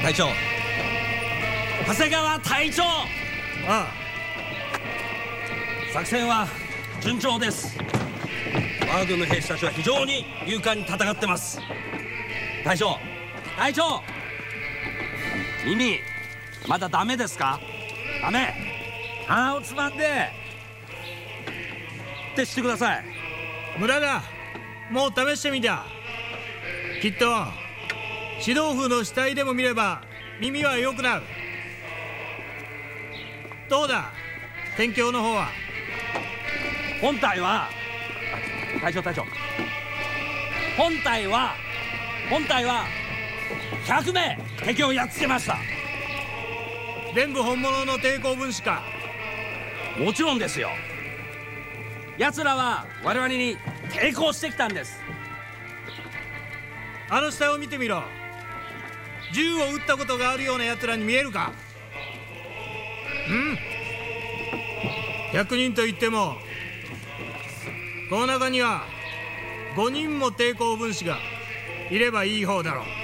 隊長、長谷川隊長。 ああ、 作戦は順調です。我が軍の兵士たちは非常に勇敢に戦ってます。隊長、隊長、耳まだダメですか？ダメ。鼻をつまんでってしてください。 無駄だ。もう試してみた。きっと指導風の死体でも見れば耳は良くなる。どうだ、天橋の方は。 本隊は隊長本隊は100名敵をやっつけました。 全部本物の抵抗分子か？ もちろんですよ。奴らは我々に抵抗してきたんです。 あの死体を見てみろ。銃を撃ったことがあるような奴らに見えるか？100人といってもこの中には5人も抵抗分子がいればいい方だろう。